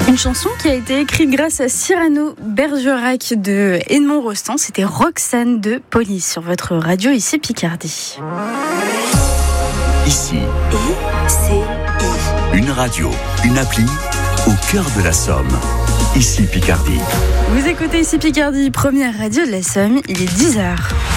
Une chanson qui a été écrite grâce à Cyrano Bergerac de Edmond Rostand. C'était Roxane de Police sur votre radio ici Picardie. Ici, une radio, une appli au cœur de la Somme. Ici Picardie. Vous écoutez ici Picardie, première radio de la Somme, il est 10h.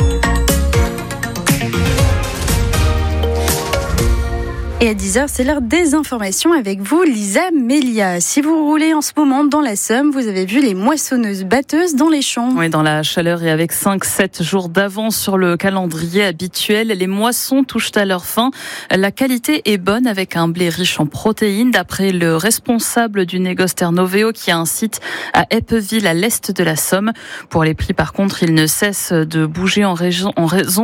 Et à 10h, c'est l'heure des informations avec vous, Lisa Mélia. Si vous roulez en ce moment dans la Somme, vous avez vu les moissonneuses-batteuses dans les champs. Oui, dans la chaleur et avec 5-7 jours d'avance sur le calendrier habituel, les moissons touchent à leur fin. La qualité est bonne avec un blé riche en protéines, d'après le responsable du négoce Terre-Novéo qui a un site à Eppeville, à l'est de la Somme. Pour les prix, par contre, ils ne cessent de bouger en raison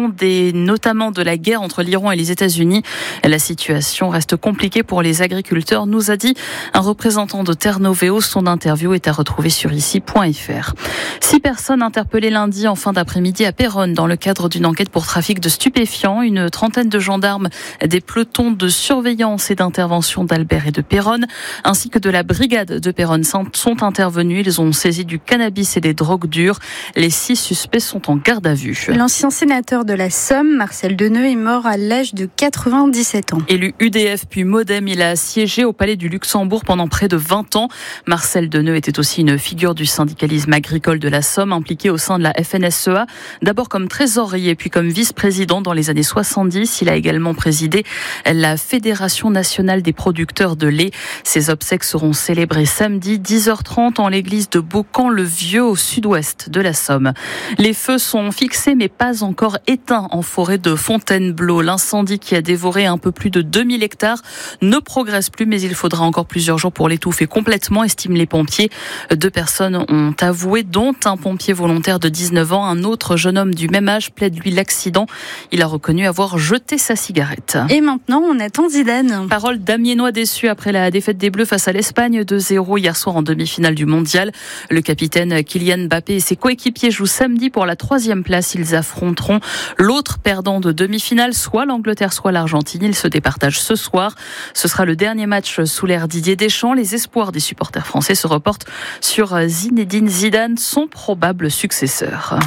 notamment de la guerre entre l'Iran et les États-Unis. La situation reste compliquée pour les agriculteurs, nous a dit un représentant de Terre-Novéo. Son interview est à retrouver sur ici.fr. 6 personnes interpellées lundi en fin d'après-midi à Péronne dans le cadre d'une enquête pour trafic de stupéfiants. Une trentaine de gendarmes, des pelotons de surveillance et d'intervention d'Albert et de Péronne, ainsi que de la brigade de Péronne sont intervenus. Ils ont saisi du cannabis et des drogues dures. Les 6 suspects sont en garde à vue. L'ancien sénateur de la Somme, Marcel Deneux, est mort à l'âge de 97 ans. Élu UDF puis Modem, il a siégé au Palais du Luxembourg pendant près de 20 ans. Marcel Deneux était aussi une figure du syndicalisme agricole de la Somme, impliqué au sein de la FNSEA, d'abord comme trésorier puis comme vice-président dans les années 70. Il a également présidé la Fédération nationale des producteurs de lait. Ses obsèques seront célébrées samedi 10h30 en l'église de Beaucamp-le-Vieux au sud-ouest de la Somme. Les feux sont fixés mais pas encore éteints en forêt de Fontainebleau. L'incendie qui a dévoré un peu plus de 2000 hectares ne progresse plus, mais il faudra encore plusieurs jours pour l'étouffer complètement, estiment les pompiers. 2 personnes ont avoué, dont un pompier volontaire de 19 ans. Un autre jeune homme du même âge plaide, lui, l'accident. Il a reconnu avoir jeté sa cigarette. Et maintenant, on attend Zidane. Parole d'Amiénois déçu après la défaite des Bleus face à l'Espagne 2-0 hier soir en demi-finale du Mondial. Le capitaine Kylian Mbappé et ses coéquipiers jouent samedi pour la 3e place. Ils affronteront l'autre perdant de demi-finale, soit l'Angleterre, soit l'Argentine. Ils se départagent ce soir. Ce sera le dernier match sous l'ère Didier Deschamps. Les espoirs des supporters français se reportent sur Zinedine Zidane, son probable successeur.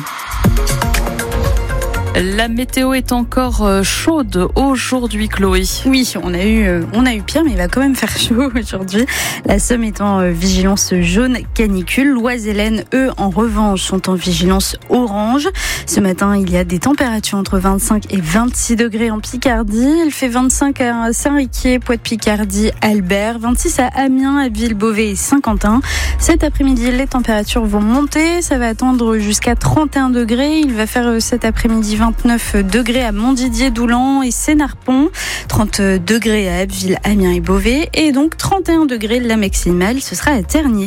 La météo est encore chaude aujourd'hui, Chloé. Oui, on a eu pire, mais il va quand même faire chaud aujourd'hui. La Somme est en vigilance jaune canicule. l'Oise et l'Aisne, eux, en revanche, sont en vigilance orange. Ce matin, il y a des températures entre 25 et 26 degrés en Picardie. Il fait 25 à Saint-Riquier, Poix-de-Picardie, Albert, 26 à Amiens, à Ville-Beauvais et Saint-Quentin. Cet après-midi, les températures vont monter. Ça va attendre jusqu'à 31 degrés. Il va faire cet après-midi 29 degrés à Montdidier, Doulan et Sénarpont, 30 degrés à Abbeville, Amiens et Beauvais, et donc 31 degrés la maximale, ce sera à Tergnier.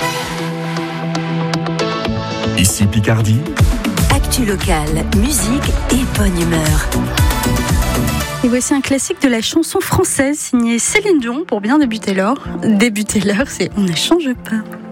Ici Picardie. Actu locale, musique et bonne humeur. Et voici un classique de la chanson française signé Céline Dion pour bien débuter l'heure. C'est On ne change pas.